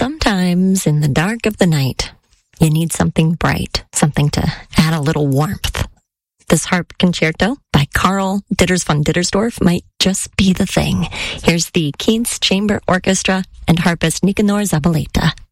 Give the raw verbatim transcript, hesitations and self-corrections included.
Sometimes in the dark of the night, you need something bright, something to add a little warmth. This harp concerto by Carl Ditters von Dittersdorf might just be the thing. Here's the Kienz Chamber Orchestra and harpist Nicanor Zabaleta.